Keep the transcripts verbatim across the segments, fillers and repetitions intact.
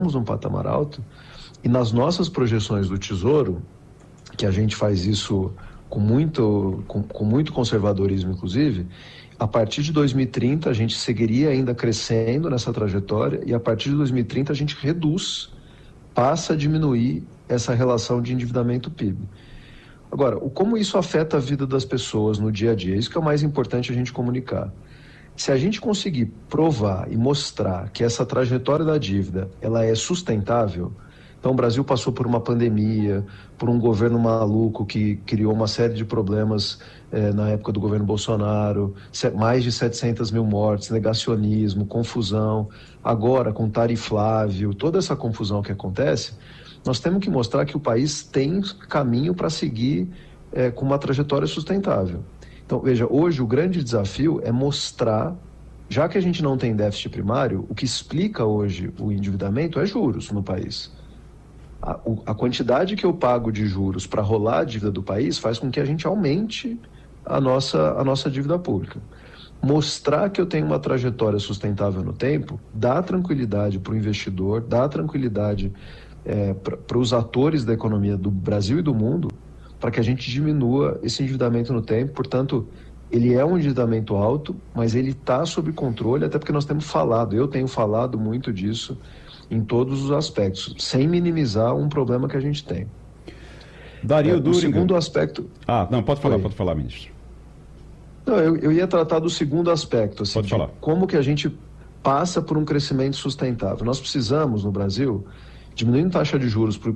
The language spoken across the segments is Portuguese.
num patamar alto, e nas nossas projeções do Tesouro, que a gente faz isso com muito, com, com muito conservadorismo, inclusive, a partir de dois mil e trinta a gente seguiria ainda crescendo nessa trajetória, e a partir de dois mil e trinta a gente reduz, passa a diminuir essa relação de endividamento P I B. Agora, o como isso afeta a vida das pessoas no dia a dia, isso que é o mais importante a gente comunicar. Se a gente conseguir provar e mostrar que essa trajetória da dívida ela é sustentável, então o Brasil passou por uma pandemia, por um governo maluco que criou uma série de problemas eh, na época do governo Bolsonaro, mais de setecentas mil mortes, negacionismo, confusão, agora com tariflável, toda essa confusão que acontece, nós temos que mostrar que o país tem caminho para seguir eh, com uma trajetória sustentável. Então, veja, hoje o grande desafio é mostrar, já que a gente não tem déficit primário, o que explica hoje o endividamento é juros no país. A, a quantidade que eu pago de juros para rolar a dívida do país faz com que a gente aumente a nossa, a nossa dívida pública. Mostrar que eu tenho uma trajetória sustentável no tempo dá tranquilidade para o investidor, dá tranquilidade é, para os atores da economia do Brasil e do mundo, para que a gente diminua esse endividamento no tempo. Portanto, ele é um endividamento alto, mas ele está sob controle, até porque nós temos falado, eu tenho falado muito disso em todos os aspectos, sem minimizar um problema que a gente tem. Dario é, Duriga. O segundo aspecto... Ah, não, pode falar, Oi. pode falar, ministro. Não, eu, eu ia tratar do segundo aspecto, assim, pode falar. Como que a gente passa por um crescimento sustentável. Nós precisamos, no Brasil, diminuindo a taxa de juros para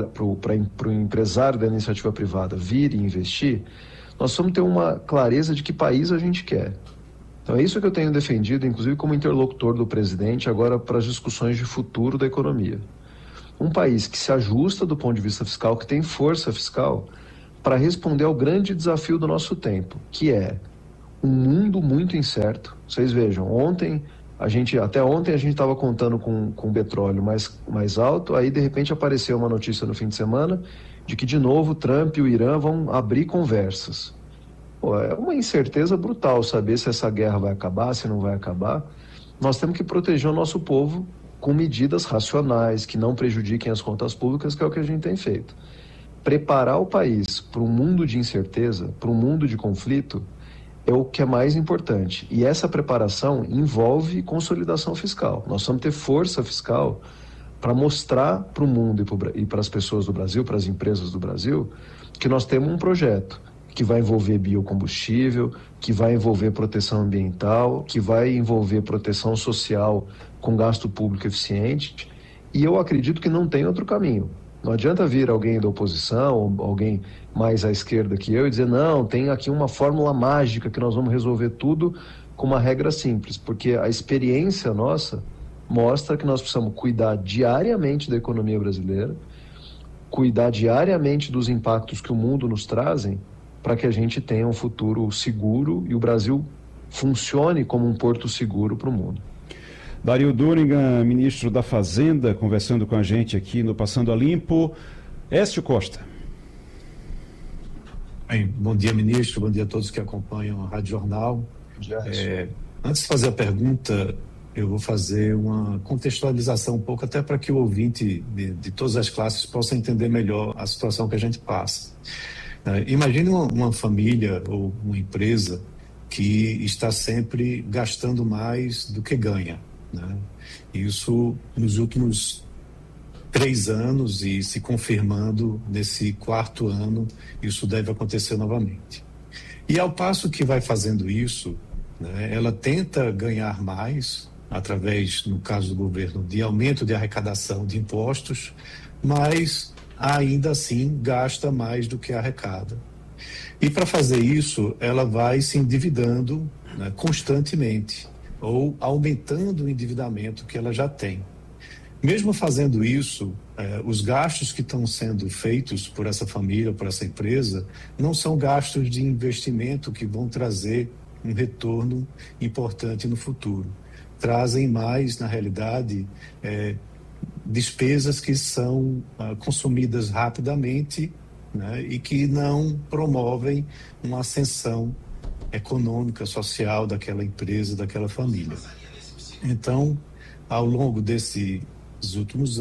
o empresário da iniciativa privada vir e investir, nós vamos ter uma clareza de que país a gente quer. Então é isso que eu tenho defendido, inclusive como interlocutor do presidente, agora para as discussões de futuro da economia. Um país que se ajusta do ponto de vista fiscal, que tem força fiscal, para responder ao grande desafio do nosso tempo, que é um mundo muito incerto. Vocês vejam, ontem... A gente, até ontem a gente estava contando com, com petróleo mais, mais alto, aí de repente apareceu uma notícia no fim de semana de que de novo Trump e o Irã vão abrir conversas. Pô, é uma incerteza brutal saber se essa guerra vai acabar, se não vai acabar. Nós temos que proteger o nosso povo com medidas racionais, que não prejudiquem as contas públicas, que é o que a gente tem feito. Preparar o país para um mundo de incerteza, para um mundo de conflito, é o que é mais importante. E essa preparação envolve consolidação fiscal. Nós vamos ter força fiscal para mostrar para o mundo e para as pessoas do Brasil, para as empresas do Brasil, que nós temos um projeto que vai envolver biocombustível, que vai envolver proteção ambiental, que vai envolver proteção social com gasto público eficiente. E eu acredito que não tem outro caminho. Não adianta vir alguém da oposição, ou alguém mais à esquerda que eu, e dizer, não, tem aqui uma fórmula mágica que nós vamos resolver tudo com uma regra simples, porque a experiência nossa mostra que nós precisamos cuidar diariamente da economia brasileira, cuidar diariamente dos impactos que o mundo nos trazem, para que a gente tenha um futuro seguro e o Brasil funcione como um porto seguro para o mundo. Dario Duriga, ministro da Fazenda, conversando com a gente aqui no Passando a Limpo. Écio Costa. Bem, bom dia, ministro. Bom dia a todos que acompanham a Rádio Jornal. É, antes de fazer a pergunta, eu vou fazer uma contextualização um pouco, até para que o ouvinte de, de todas as classes possa entender melhor a situação que a gente passa. É, imagine uma, uma família ou uma empresa que está sempre gastando mais do que ganha. Né? Isso nos últimos três anos e se confirmando nesse quarto ano, isso deve acontecer novamente. E ao passo que vai fazendo isso, né, ela tenta ganhar mais através, no caso do governo, de aumento de arrecadação de impostos, mas ainda assim gasta mais do que arrecada. E para fazer isso, ela vai se endividando, né, constantemente, ou aumentando o endividamento que ela já tem. Mesmo fazendo isso, eh, os gastos que estão sendo feitos por essa família, por essa empresa, não são gastos de investimento que vão trazer um retorno importante no futuro. Trazem mais, na realidade, eh, despesas que são ah, consumidas rapidamente, né, e que não promovem uma ascensão econômica, social daquela empresa, daquela família. Então, ao longo desse nos últimos